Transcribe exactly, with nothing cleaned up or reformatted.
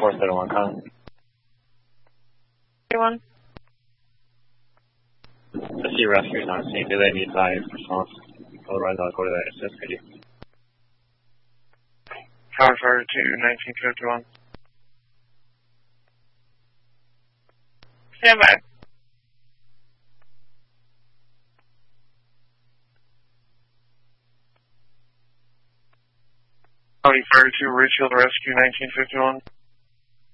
four seven one, con. One. I see rescuers on scene. Do they need live response? Otherwise, I'll go to that assist for you. Tower Fire to nineteen fifty-one. Stand by. County Fire to Ridgefield Rescue nineteen fifty-one.